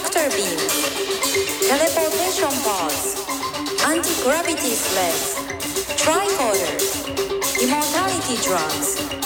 tractor beams, teleportation pods, anti-gravity sleds, tricorders, immortality drugs,